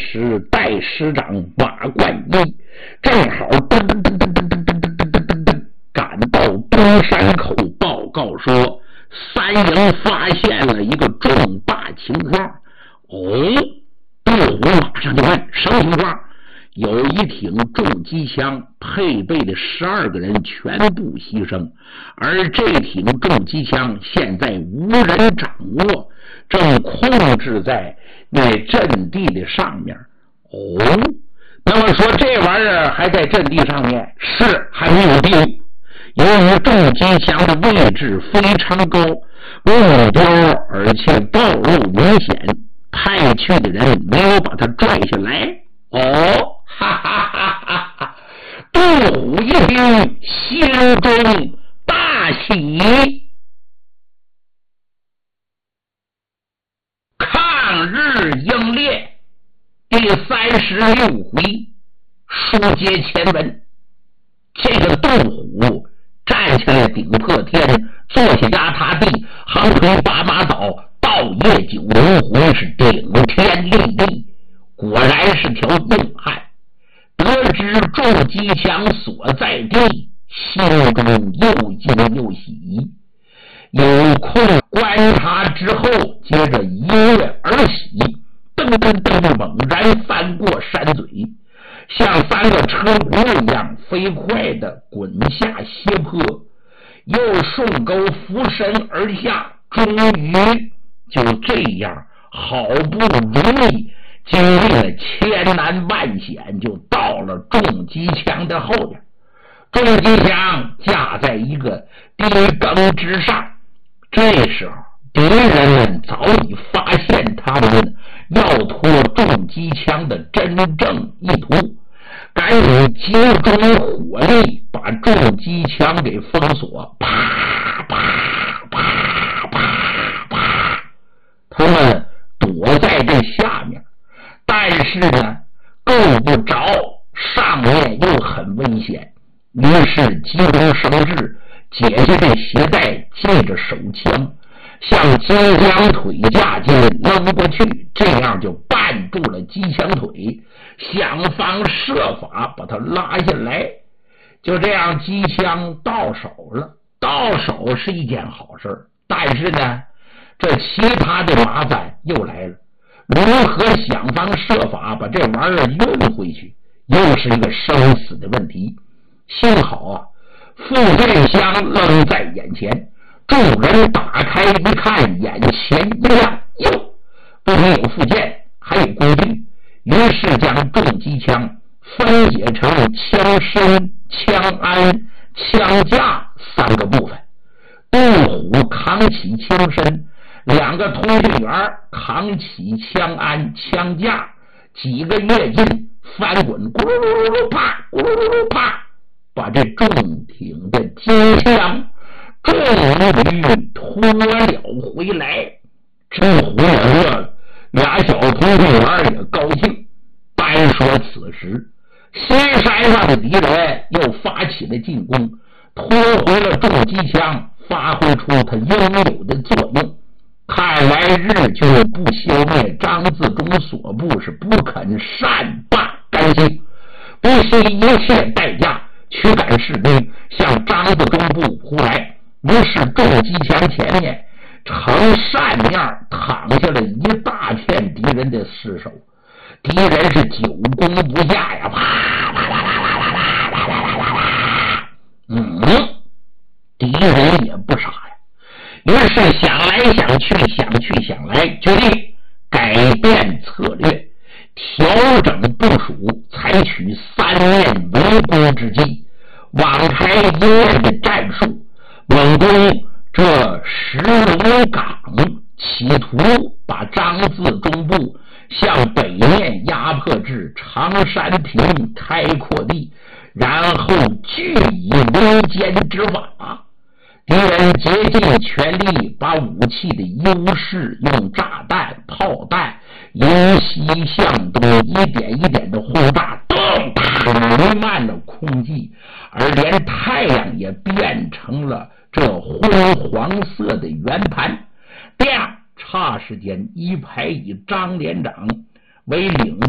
时代师长马冠一正好赶到东山口，报告说三营发现了一个重大情况。杜虎马上就问什么情况？有一挺重机枪配备的12个人全部牺牲，而这挺重机枪现在无人掌握，正控制在那阵地的上面。那么说这玩意儿还在阵地上面？是，还没有定。由于重机枪的位置非常高，目标而且暴露明显，派去的人没有把他拽下来。哈哈哈哈哈！杜虎一听，心中大喜。抗日英烈第36回，书接前文。这个杜虎站起来顶破天，坐下压塌地，横推八马倒，倒夜九龙魂，是顶天立地，果然是条硬汉。得知重机枪所在地，心中又惊又喜。有空观察之后，接着一跃而起，噔噔噔猛然翻过山嘴，像翻个车轱一样飞快地滚下斜坡，又顺沟俯身而下，终于就这样好不容易经历了千难万险，就到了重机枪的后边。重机枪架在一个地埂之上，这时候敌人们早已发现他们要脱重机枪的真正意图，赶紧集中火力把重机枪给封锁。啪啪啪啪啪，他们躲在这下面，但是呢够不着，上面又很危险，于是急中生智，解下这鞋带，借着手枪向机枪腿架间扔过去，这样就绊住了机枪腿，想方设法把它拉下来。就这样机枪到手了，到手是一件好事，但是呢这其他的麻烦又来了，如何想方设法把这玩意儿运回去，又是一个生死的问题。幸好啊，副箭箱扔在眼前，众人打开一看，眼前一亮，哟，不仅有副箭，还有工具，于是将重机枪分解成枪身、枪鞍、枪架3个部分。杜虎扛起枪身，两个通讯员扛起枪鞍、枪架，几个跃进翻滚，咕噜噜噜啪，咕噜噜噜啪，把这重挺的机枪终于拖了回来。这胡也乐，俩小通讯员也高兴。单说此时西山上的敌人又发起了进攻，拖回了重机枪，发挥出它应有的作用。看来日军不消灭张自忠所部，是不肯善罢甘休，不惜一切代价驱赶士兵向张自忠部扑来。于是重机枪前面呈扇面躺下了一大片敌人的尸首，敌人是久攻不下呀，啪啪啪啪啪啪啪啪啪啪啪，敌人也不傻呀。于是想来想去，想去想来，决定改变策略，调整部署，采取3面围攻之计，网开一面的战术，猛攻这石龙岗，企图把张自忠部向北面压迫至长山坪开阔地，然后据以围歼之法。敌人竭尽全力把武器的优势用炸弹、炮弹由西向东一点一点的轰炸，弥漫了空气，而连太阳也变成了这昏黄色的圆盘。这样差时间，一排以张连长为领